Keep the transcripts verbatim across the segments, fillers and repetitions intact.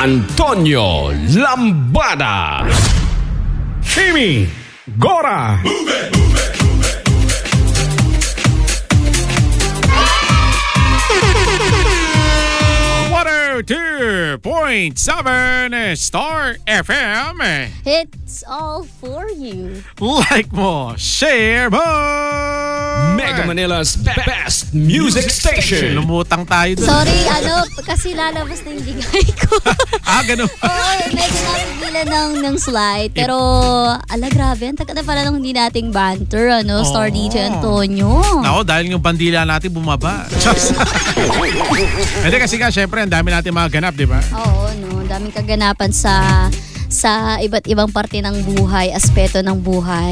Antonio Lambada. Amy Gora. Move it, move it, move it. one oh two point seven Star F M. It's all for you. Like mo, share mo. Mega Manila's best music station. Lumutang tayo doon. Sorry, ano, kasi lalabas na yung bigay ko. Ah, ganun. Oo, medyo napigilan ng, ng slide. Pero, ala, grabe. Ang taga na pala nung hindi nating banter, ano, Star D J Antonio. Nako, dahil yung bandila natin bumaba. Hindi kasi nga, syempre, ang dami natin mga ganap, di ba? Oo, no. Ang daming kaganapan sa sa iba't ibang parte ng buhay, aspeto ng buhay.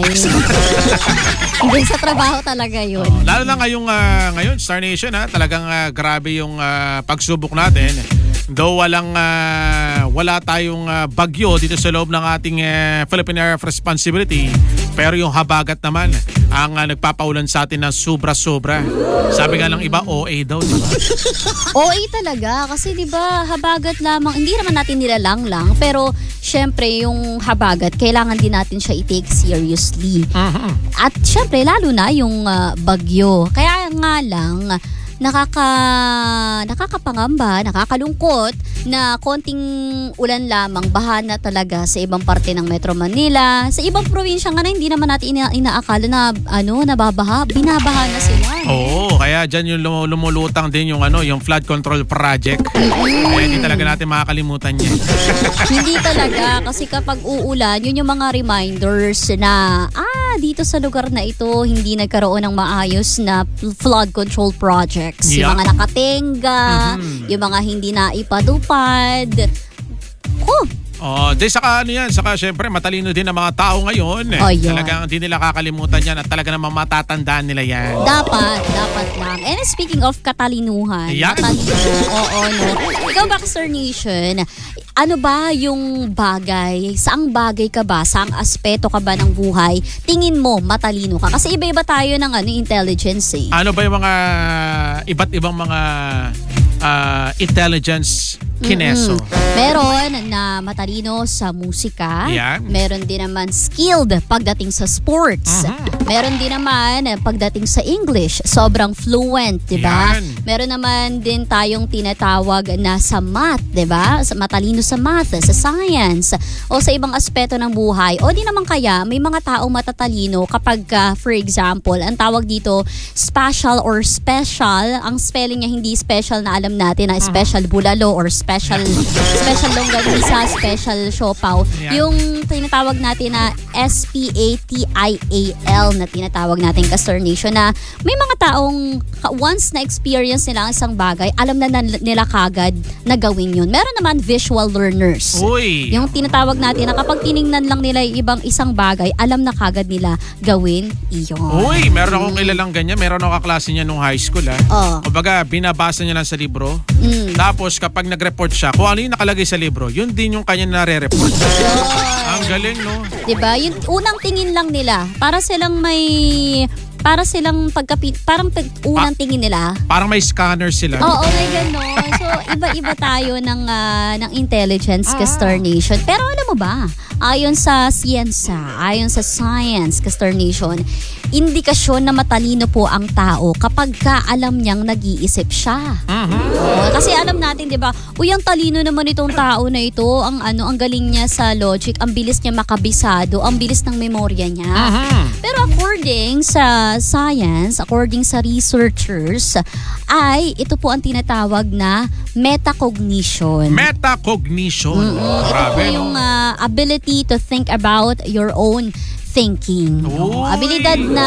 Hindi sa trabaho talaga yun. Oh, lalo na ngayong, uh, ngayon, Star Nation, ha, talagang uh, grabe yung uh, pagsubok natin. Though walang, uh, wala tayong uh, bagyo dito sa loob ng ating uh, Philippine Area of Responsibility, pero yung habagat naman ang uh, nagpapaulan sa atin na sobra-sobra. Sabi nga ng iba, O A daw, di ba? O A talaga, kasi di ba habagat lamang, hindi naman natin nilalang lang, pero syempre yung habagat, kailangan din natin siya i-take seriously. Uh-huh. At syempre, lalo na yung uh, bagyo. Kaya nga lang, nakaka nakakapangamba, nakakalungkot na konting ulan lamang, baha na talaga sa ibang parte ng Metro Manila. Sa ibang probinsya nga na hindi naman natin ina- inaakala na ano, nababaha, binabaha na sila. Oo, kaya dyan yung lum- lumulutang din yung ano, yung flood control project. Kaya hindi talaga natin makakalimutan yan. Hindi talaga, kasi kapag uulan, yun yung mga reminders na ah, dito sa lugar na ito hindi nagkaroon ng maayos na flood control projects. Yeah. Yung mga nakatenga, mm-hmm. yung mga hindi na ipadupad. Oh, Oh, di saka ano yan, saka syempre matalino din ang mga tao ngayon. Oh, yeah. Talagang hindi nila kakalimutan yan at talaga namang matatandaan nila yan. dapat, dapat lang. And speaking of katalinuhan, Yan. matalino, oo, no. Ikaw ba, Star Nation, ano ba yung bagay, saang bagay ka ba, saang aspeto ka ba ng buhay, tingin mo matalino ka? Kasi iba-iba tayo ng ano, intelligence eh. Ano ba yung mga iba't ibang mga uh, intelligence kineso? Mm-mm. Meron na matalino sa musika. Yan. Meron din naman skilled pagdating sa sports. Uh-huh. Meron din naman pagdating sa English. Sobrang fluent, di ba? Yan. Meron naman din tayong tinatawag na sa math, di ba? Matalino sa math, sa science, o sa ibang aspeto ng buhay. O di naman kaya, may mga taong matatalino kapag, uh, for example, ang tawag dito, spatial or special. Ang spelling niya hindi special na alam natin na special bulalo or special special longganisa, special siopaw. Yeah. Yung tinatawag natin na S P A T I A L na tinatawag natin Star Nation, na may mga taong once na experience nila ang isang bagay, alam na nila kagad na gawin yun. Meron naman visual learners. Uy. Yung tinatawag natin na kapag tiningnan lang nila yung ibang isang bagay, alam na kagad nila gawin iyon. Uy, meron akong kilalang ganyan. Meron akong kaklase niya nung high school, ha. Oh. Kumbaga, binabasa niya lang sa libro. Mm. Tapos, kapag nag-report siya, kung ano yung nakalagay sa libro, yun din yung kanya nare-report. Ang galing, no? Diba? Yung unang tingin lang nila, para silang may, para silang pagkapi, parang pag, unang Pa- tingin nila. Parang may scanner sila. Oo, may gano'n. So, iba-iba tayo ng, uh, ng intelligence ka Star Nation. Pero alam mo ba, ayon sa siyensa, ayon sa science ka Star Nation, indikasyon na matalino po ang tao kapag ka alam niyang nag-iisip siya. Uh-huh. Oo, kasi alam natin, 'di ba? Uy, ang talino naman itong tao na ito, ang ano, ang galing niya sa logic, ang bilis niya makabisado, ang bilis ng memorya niya. Uh-huh. Pero according sa science, according sa researchers, ay ito po ang tinatawag na metacognition. Metacognition. Mm-mm. Ito Grabe, po yung no? uh, ability to think about your own thinking. No? Uy. Abilidad na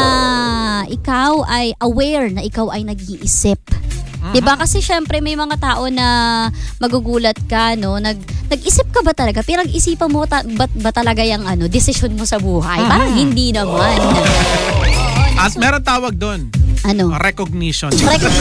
ikaw ay aware na ikaw ay nag-iisip. Uh-huh. 'Di ba? Kasi syempre may mga tao na magugulat ka, no? Nag nag-isip ka ba talaga? Pinag-isipan mo ta- ba, ba talaga yung ano, desisyon mo sa buhay? Uh-huh. Parang hindi naman. At meron tawag doon. Ano? Recognition.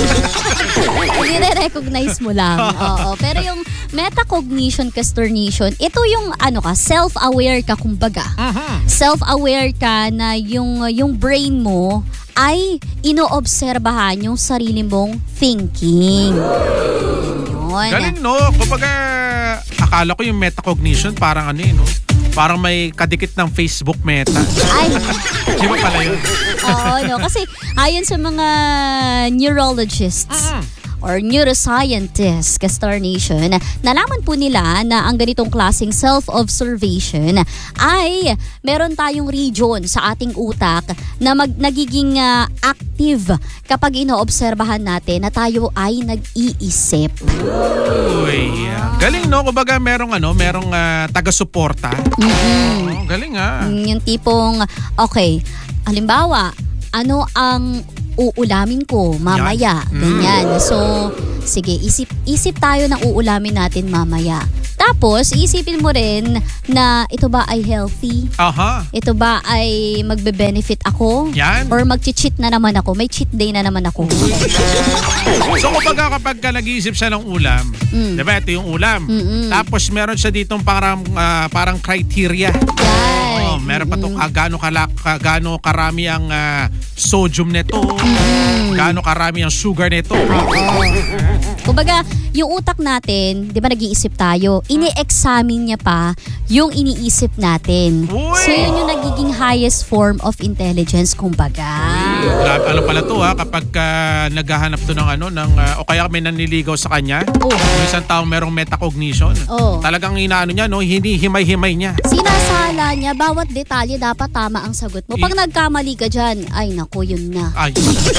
Nire-recognize mo lang. Oo. Pero yung metacognition ka Star Nation, ito yung ano ka, self-aware ka kumbaga. Uh-huh. Self-aware ka na yung yung brain mo ay inoobserbahan yung sarili mong thinking. Yun. Galing, no? Kumbaga, akala ko yung metacognition parang ano eh, no? Parang may kadikit ng Facebook Meta. Ay, Di ba pala yun? oo, no. Kasi ayon sa mga neurologists, or neuroscientists, Star Nation, nalaman po nila na ang ganitong klaseng self-observation ay meron tayong region sa ating utak na mag, nagiging uh, active kapag inoobserbahan natin na tayo ay nag-iisip. Uy, galing no? Kumbaga merong ano, merong uh, taga-suporta. Mm-hmm. Oh, galing ah. Yung tipong, okay, halimbawa, ano ang uulamin ko mamaya? Yan. Ganyan. So, sige, isip, isip tayo ng uulamin natin mamaya. Tapos, isipin mo rin na ito ba ay healthy? Aha. Ito ba ay magbe-benefit ako? Yan. Or mag-cheat na naman ako? May cheat day na naman ako. So kumbaga kapag ka nag-iisip siya ng ulam, Mm. di ba ito yung ulam. Mm-mm. Tapos meron siya ditong parang, ah, parang criteria. Yan. Oh, meron pa itong ah, gaano, kala, ka, gaano karami ang ah, sodium nito, gaano karami ang sugar nito. Kumbaga, yung utak natin, di ba nag-iisip tayo, ini-examine niya pa yung iniisip natin. Uy! So, yun yung nagiging highest form of intelligence, kumbaga. Grabe, ano pala to ha, kapag uh, naghahanap to ng ano, ng, uh, o kaya may nanliligaw sa kanya, Oh. yung isang taong merong metacognition, Oh. talagang inaano niya, no, hindi himay-himay niya. Sinasala niya, bawat detalye dapat tama ang sagot mo. Pag nagkamali ka dyan, ay naku, yun na. Ay,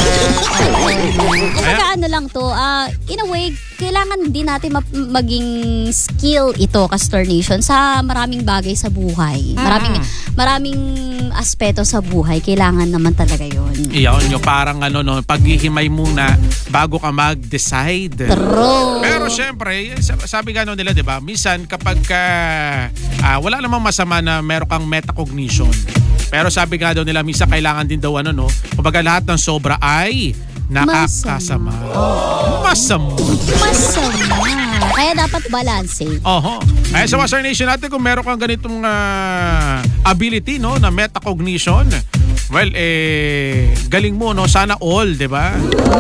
Kumbaga ano lang to, ah, in a way, kailangan din natin map- maging skill ito, Castor Nation, sa maraming bagay sa buhay. Maraming, maraming aspeto sa buhay, kailangan naman talaga yun. iyon yung parang ano, no, paghihimay muna bago ka mag-decide. True. Pero syempre, sabi nga no nila, di ba, minsan kapag ka, ah, wala namang masama na meron kang metacognition. Pero sabi nga daw nila, minsan kailangan din daw ano, no, kumbaga lahat ng sobra ay nakakasama. Masama. Masama. Kaya dapat balance eh. Oho. Kaya sa Master Nation natin, kung meron kang ganitong ah, ability, no, na metacognition, well, eh, galing mo, no, sana all, di ba?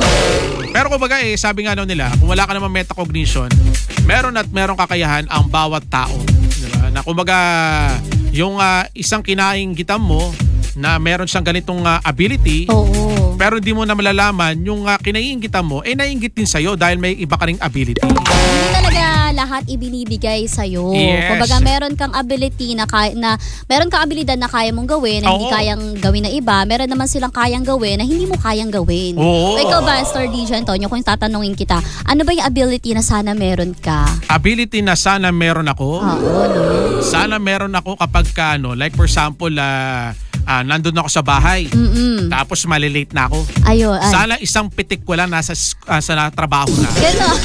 Pero kumbaga eh, sabi nga daw nila, kung wala ka naman metacognition, meron at meron kakayahan ang bawat tao. Di ba? Na kumbaga, yung ah, isang kinainggitan mo na meron siyang ganitong ah, ability, Oo. pero hindi mo na malalaman yung uh, kinaiinggitan mo, eh naiinggit din sa'yo dahil may iba ka ring ability. Hindi talaga lahat ibinibigay sa'yo. Yes. Kumbaga meron kang ability na, kaya, na meron kang abilidad na kaya mong gawin na hindi Oo. kayang gawin na iba. Meron naman silang kayang gawin na hindi mo kayang gawin. Oo. O ikaw ba, Star D J Antonio, kung tatanungin kita, ano ba yung ability na sana meron ka? Ability na sana meron ako, Oo, no? sana meron ako kapag ka, ano, like for example, uh, uh, nandun ako sa bahay, Mm-mm. tapos malilate na ako. Ayun. Ay. Sana isang pitik ko lang nasa, uh, sa na- trabaho na. Gano'n.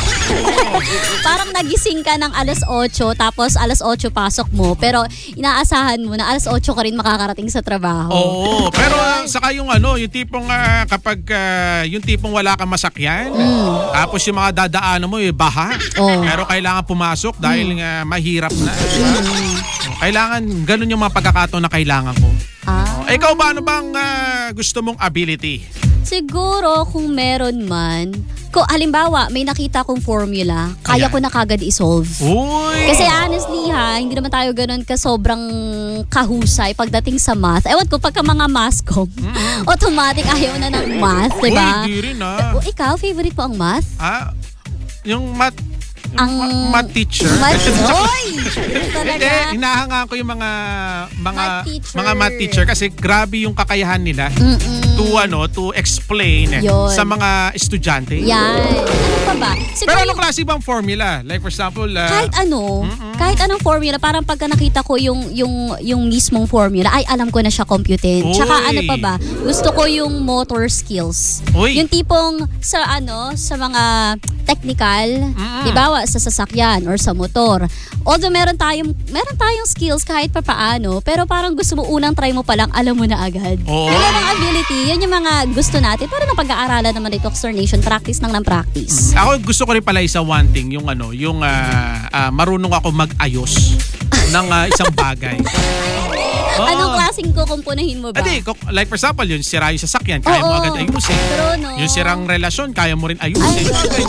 Parang nagising ka ng alas otso, tapos alas otso pasok mo, pero inaasahan mo na alas otso ka rin makakarating sa trabaho. Oo, pero uh, saka yung ano, yung tipong uh, kapag uh, yung tipong wala kang masakyan, tapos yung mga dadaanan mo, yung baha, Oo. pero kailangan pumasok dahil nga mahirap na. Diba? Kailangan, ganun yung mga pagkakataon na kailangan ko. Ah. Eh, ikaw ba, ano bang ah, gusto mong ability? Siguro kung meron man, kung halimbawa may nakita kong formula, kaya Ayan. ko na kagad i-solve. Uy! Kasi honestly ha, hindi naman tayo ganun ka sobrang kahusay pagdating sa math. Ewan ko, pagka mga mascom, automatic ayaw na ng math, Uy, diba? di rin ah. O, ikaw, favorite mo ang math? Ah, yung mat, Ang ma- math teacher. Math, oy! Hindi, Talaga. hinahangaan ko yung mga mga Math teacher. mga math teacher kasi grabe yung kakayahan nila Mm-mm. to ano to explain Yun. sa mga estudyante. Yan. Ano pa ba? Siguro Pero anong yung- klase bang formula? Like for example, uh, kahit ano, kahit anong formula, parang pagka nakita ko yung yung yung mismong formula, ay alam ko na siya computein. Tsaka Uy. ano pa ba? Gusto ko yung motor skills. Uy. Yung tipong sa ano, sa mga technical, di ba, sa sasakyan or sa motor. Although meron tayong meron tayong skills kahit pa paano, pero parang gusto mo unang try mo pa lang, alam mo na agad. Oo. Yun ang ability, yun yung mga gusto natin. Pero napag-aaralan naman ito, Star Nation, practice nang ng practice. ako gusto ko rin pala isa one thing, yung ano, yung ah, ah, marunong ako mag-ayos. ng uh, isang bagay. Oh. Anong klaseng kukumpunahin mo ba? Adi, like for example, yung sira yung sasakyan, kaya Oo, mo agad ayusin. true, no? Yung sirang relasyon, kaya mo rin ayusin. Ay,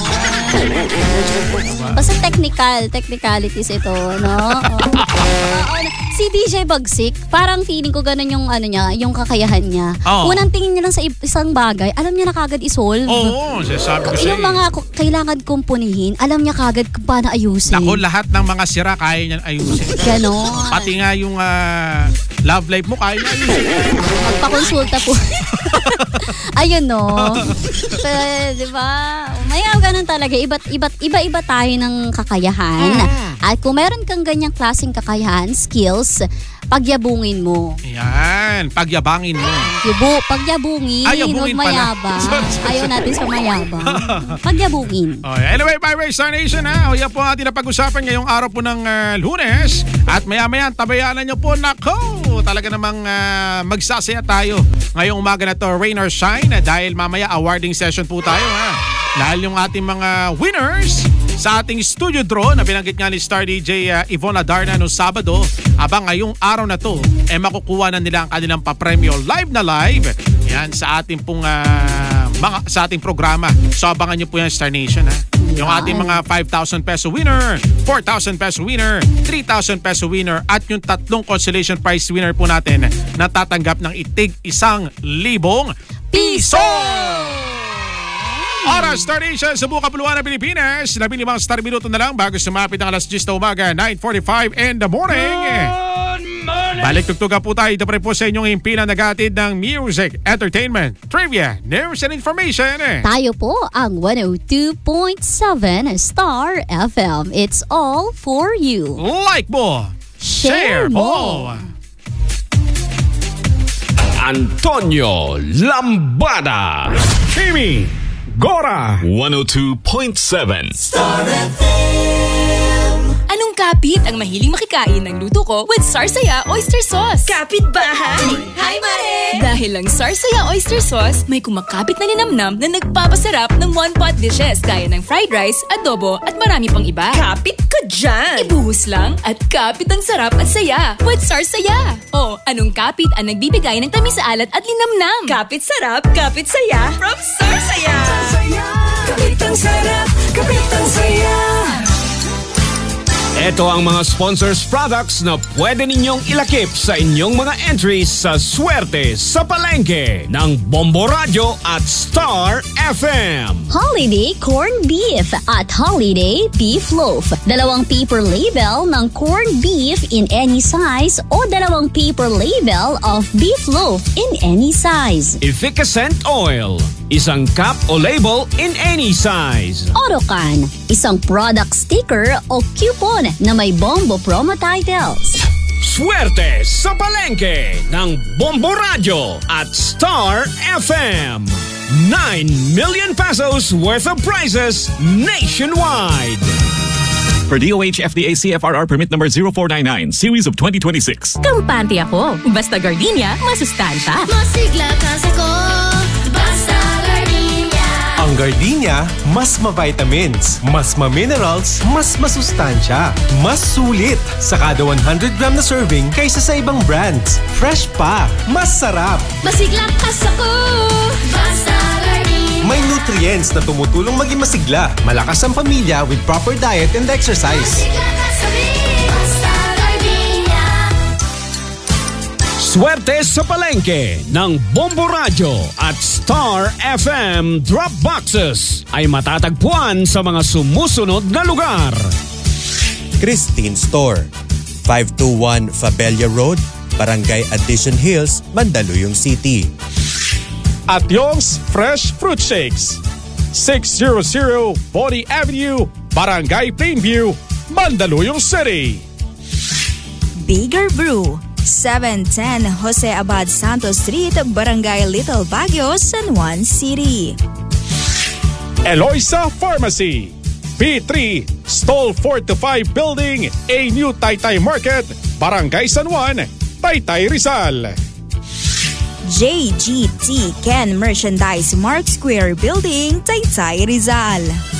basta technical, technicalities ito, no? Oo. Si D J Bagsik, parang feeling ko ganun yung ano niya, yung kakayahan niya. Oo. Unang tingin niya lang sa isang bagay, alam niya na kagad isolve. Oo, sasabi ko siya. Yung mga ku- kailangan kumpunihin, alam niya kagad kung paano ayusin. Ako, lahat ng mga sira, kaya niyan ayusin. Ganon. Pati nga yung uh, love life mo, kaya niya ayusin. Magpakonsulta po. Ayun, no? Pero, di ba? May ganun talaga. Iba't, iba't, iba-iba tayo ng kakayahan. Mm. At kung meron kang ganyang klaseng kakayahan, skills, pagyabungin mo. Yan, pagyabangin mo. Yubo, pagyabungin. Ay, yabungin Huwag pala. mayabang. Sorry, sorry. Ayaw natin sa mayabang. Pagyabungin. Okay. Anyway, bye bye Star Nation ha. O yan po ang ating napag-usapan ngayong araw po ng uh, Lunes. At maya-maya, tabayanan nyo po. Nako, talaga namang uh, magsasaya tayo ngayong umaga na to, rain or shine. Dahil mamaya awarding session po tayo ha. Dahil yung ating mga winners sa ating studio draw na binanggit nga ni Star D J uh, Yvonne Adarna noong Sabado, abang ngayong araw na to, eh makukuha na nila ang kanilang papremyo live na live. Yan sa ating pong uh, mga, sa ating programa. So abangan nyo po yan Star Nation ha. Yung ating mga five thousand peso winner, four thousand peso winner, three thousand peso winner at yung tatlong consolation prize winner po natin na tatanggap ng itig isang libong piso! Oras, Star Nation sa buong kapuluan ng Pilipinas. Labing limang star minuto na lang bago sumapit ang alas diyes na umaga, nine forty-five in the morning. Good morning. Balik tugtugan po tayo. Ito pa rin po sa inyong himpilan nagatid ng music, entertainment, trivia, news and information. Tayo po ang one oh two point seven Star F M. It's all for you. Like mo, Share share mo. Antonio Lambada. Kimi Gora. one oh two point seven. Anong kapit ang mahiling makikain ng luto ko with Sarsaya Oyster Sauce? Kapit bahay! Hi, Mare! Dahil lang Sarsaya Oyster Sauce, may kumakapit na ninamnam na nagpapasarap ng one-pot dishes gaya ng fried rice, adobo at marami pang iba. Kapit ko dyan! Ibuhos lang at kapit ang sarap at saya with Sarsaya. O, anong kapit ang nagbibigay ng tamis sa alat at linamnam? Kapit sarap, kapit saya from Sarsaya! Sarsaya! Kapit ang sarap, kapit ang saya! Ito ang mga sponsors products na pwede ninyong ilakip sa inyong mga entries sa Swerte sa Palengke ng Bombo Radio at Star F M. Holiday Corned Beef at Holiday Beef Loaf. Dalawang paper label ng corned beef in any size o dalawang paper label of beef loaf in any size. Efficacent Oil. Isang cup o label in any size. Autocan. Isang product sticker o coupon na may Bombo promo titles. Swerte sa Palengke ng Bombo Radio at Star F M. nine million pesos worth of prizes nationwide. For D O H F D A C F R R permit number zero four nine nine, series of twenty twenty-six. Kampante ako. Basta gardenia, masustansya. Masigla kasi ko, basta gardenia. Ang gardenia, mas ma-vitamins, mas ma-minerals, mas masustansya, mas sulit sa kada one hundred gram na serving kaysa sa ibang brands. Fresh pa, mas sarap. Masigla kasi ko, basta gardenia. May nutrients na tumutulong maging masigla, malakas ang pamilya with proper diet and exercise. Masigla kasi, basta gardenia. Swerte sa Palengke ng Bombo Radio at Star F M Drop Boxes ay matatagpuan sa mga sumusunod na lugar. Christine Store, five two one Fabella Road, Barangay Addition Hills, Mandaluyong City. At Yong's Fresh Fruit Shakes, six hundred Body Avenue, Barangay Plainview, Mandaluyong City. Bigger Brew, seven ten Jose Abad Santos Street, Barangay Little Baguio, San Juan City. Eloisa Pharmacy, B three, Stall four to five Building, A New Taytay Market, Barangay San Juan, Taytay Rizal. J G T Ken Merchandise Mark Square Building, Taytay Rizal.